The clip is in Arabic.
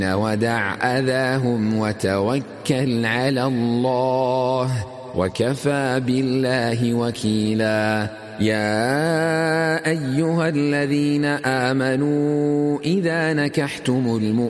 ودع أذاهم وتوكل على الله وكفى بالله وكيلا. يا أيها الذين آمنوا إذا نكحتم